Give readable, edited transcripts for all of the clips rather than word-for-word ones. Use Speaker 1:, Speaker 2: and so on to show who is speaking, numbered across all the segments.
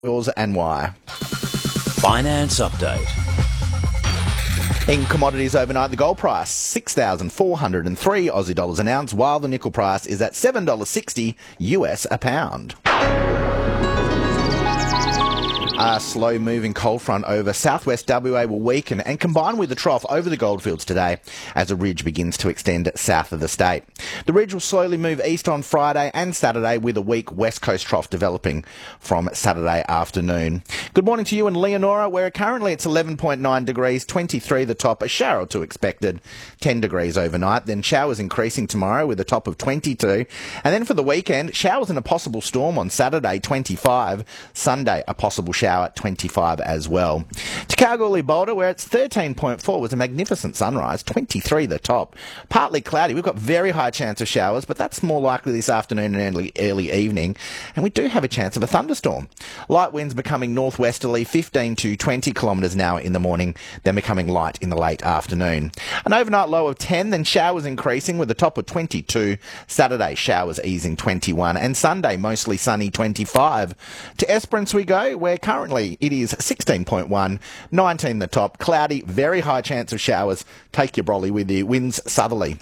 Speaker 1: Yours and why.
Speaker 2: Finance update.
Speaker 1: In commodities overnight, the gold price 6,403 Aussie dollars an ounce, while the nickel price is at $7.60 US a pound. A slow-moving cold front over southwest WA will weaken and combine with the trough over the goldfields today as a ridge begins to extend south of the state. The ridge will slowly move east on Friday and Saturday with a weak west coast trough developing from Saturday afternoon. Good morning to you in Leonora, where currently it's 11.9 degrees, 23 the top, a shower or two expected, 10 degrees overnight, then showers increasing tomorrow with a top of 22, and then for the weekend, showers and a possible storm on Saturday, 25, Sunday, a possible shower at 25 as well. To Kalgoorlie-Boulder, where it's 13.4, was a magnificent sunrise, 23 the top. Partly cloudy. We've got very high chance of showers, but that's more likely this afternoon and early evening. And we do have a chance of a thunderstorm. Light winds becoming northwesterly, 15 to 20 kilometres an hour in the morning, then becoming light in the late afternoon. An overnight low of 10, then showers increasing with a top of 22. Saturday, showers easing 21, and Sunday, mostly sunny 25. To Esperance we go, where currently it is 16.1, 19 the top, cloudy, very high chance of showers. Take your brolly with you. Winds southerly,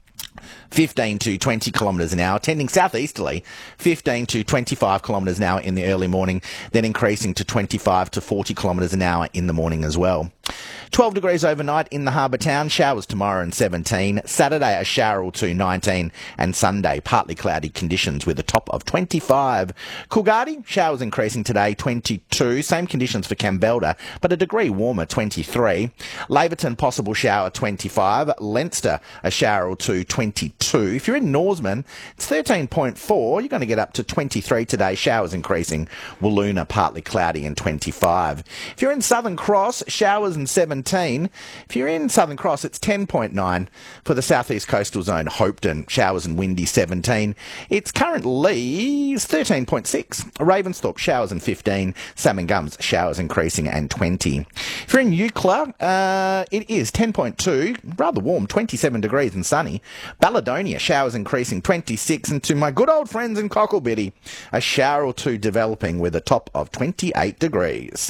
Speaker 1: 15 to 20 kilometres an hour, tending southeasterly, 15 to 25 kilometres an hour in the early morning, then increasing to 25 to 40 kilometres an hour in the morning as well. 12 degrees overnight in the harbour town, showers tomorrow and 17, Saturday a shower or two, 19, and Sunday partly cloudy conditions with a top of 25. Coolgardie, showers increasing today, 22, same conditions for Campbelda, but a degree warmer, 23. Laverton, possible shower, 25. Leinster, a shower or two, 22. If you're in Norseman, it's 13.4, you're going to get up to 23 today, showers increasing. Willoona, partly cloudy and 25. If you're in Southern Cross, showers and 17. If you're in Southern Cross, it's 10.9. For the southeast coastal zone, Hopeton, showers and windy 17. It's currently 13.6. Ravensthorpe, showers and 15. Salmon Gums, showers increasing and 20. If you're in Eucla, it is 10.2, rather warm, 27 degrees and sunny. Balladonia, showers increasing 26. And to my good old friends in Cocklebiddy, a shower or two developing with a top of 28 degrees.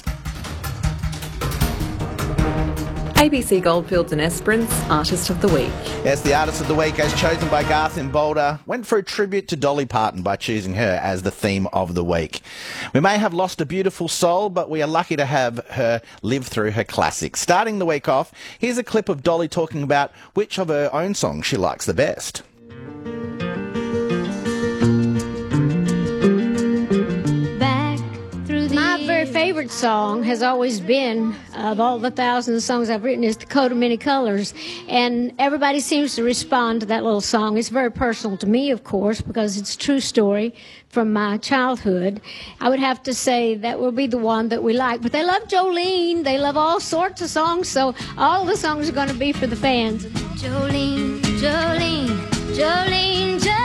Speaker 3: ABC Goldfields and Esperance Artist of the Week.
Speaker 1: Yes, the Artist of the Week, as chosen by Garth in Boulder, went for a tribute to Dolly Parton by choosing her as the theme of the week. We may have lost a beautiful soul, but we are lucky to have her live through her classics. Starting the week off, here's a clip of Dolly talking about which of her own songs she likes the best.
Speaker 4: Favorite song has always been, of all the thousands of songs I've written, is The Coat of Many Colors, and everybody seems to respond to that little song. It's very personal to me, of course, because it's a true story from my childhood. I would have to say that will be the one that we like, but they love Jolene, they love all sorts of songs, so all the songs are going to be for the fans. Jolene, Jolene, Jolene, Jolene,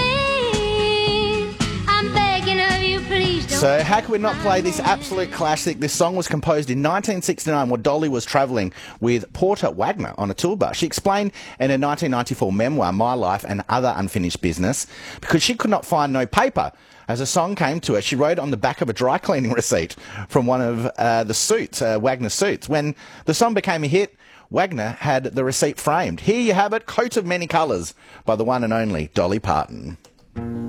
Speaker 4: I'm begging of you, please don't.
Speaker 1: So how can we not play this absolute classic? This song was composed in 1969 when Dolly was travelling with Porter Wagner on a tour bus. She explained in her 1994 memoir, My Life and Other Unfinished Business, because she could not find no paper. As a song came to her, she wrote on the back of a dry cleaning receipt from one of the suits, Wagner suits. When the song became a hit, Wagner had the receipt framed. Here you have it, Coat of Many Colours by the one and only Dolly Parton.